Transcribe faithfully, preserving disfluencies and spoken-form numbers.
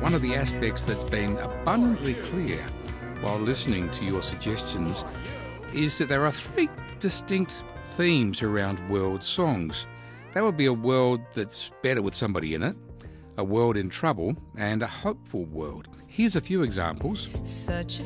one of the aspects that's been abundantly clear while listening to your suggestions is that there are three distinct themes around world songs. That would be a world that's better with somebody in it, a world in trouble, and a hopeful world. Here's a few examples. Such a